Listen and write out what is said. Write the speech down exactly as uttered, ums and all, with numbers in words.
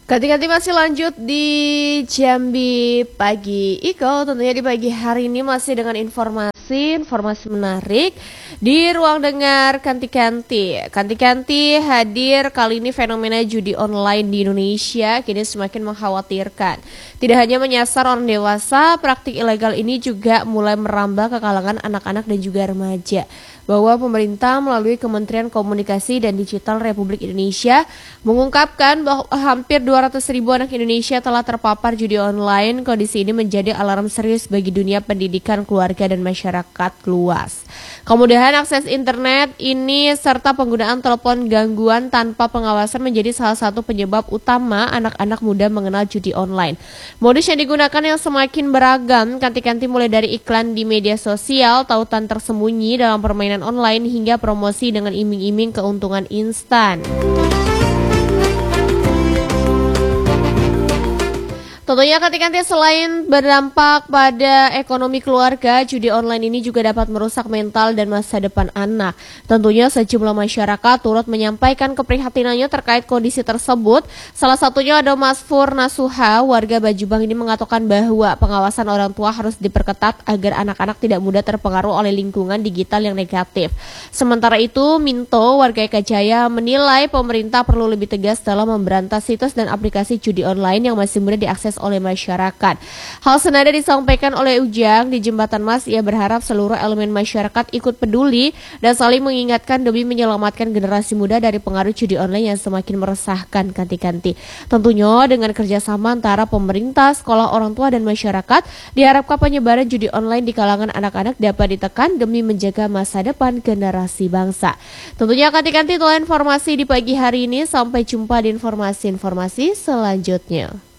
Ganti-ganti masih lanjut di Jambi Pagi Iko. Tentunya di pagi hari ini masih dengan informasi informasi menarik di ruang dengar Kanti-Kanti. Kanti-Kanti hadir kali ini fenomena judi online di Indonesia kini semakin mengkhawatirkan. Tidak hanya menyasar orang dewasa, praktik ilegal ini juga mulai merambah ke kalangan anak-anak dan juga remaja. Bahwa pemerintah melalui Kementerian Komunikasi dan Digital Republik Indonesia mengungkapkan bahwa hampir dua ratus ribu anak Indonesia telah terpapar judi online. Kondisi ini menjadi alarm serius bagi dunia pendidikan, keluarga, dan masyarakat luas. Kemudahan akses internet ini serta penggunaan telepon gangguan tanpa pengawasan menjadi salah satu penyebab utama anak-anak muda mengenal judi online. Modus yang digunakan yang semakin beragam, kanti-kanti mulai dari iklan di media sosial, tautan tersembunyi dalam permainan online hingga promosi dengan iming-iming keuntungan instan. Tentunya kanti-kanti selain berdampak pada ekonomi keluarga, judi online ini juga dapat merusak mental dan masa depan anak. Tentunya sejumlah masyarakat turut menyampaikan keprihatinannya terkait kondisi tersebut. Salah satunya ada Mas Fur Nasuha, warga Bajubang ini mengatakan bahwa pengawasan orang tua harus diperketat agar anak-anak tidak mudah terpengaruh oleh lingkungan digital yang negatif. Sementara itu, Minto, warga Eka Jaya, menilai pemerintah perlu lebih tegas dalam memberantas situs dan aplikasi judi online yang masih mudah diakses oleh masyarakat. Hal senada disampaikan oleh Ujang di Jembatan Mas. Ia berharap seluruh elemen masyarakat ikut peduli dan saling mengingatkan demi menyelamatkan generasi muda dari pengaruh judi online yang semakin meresahkan kanti-kanti. Tentunya dengan kerjasama antara pemerintah, sekolah, orang tua, dan masyarakat, diharapkan penyebaran judi online di kalangan anak-anak dapat ditekan demi menjaga masa depan generasi bangsa. Tentunya kanti-kanti telah informasi di pagi hari ini. Sampai jumpa di informasi-informasi selanjutnya.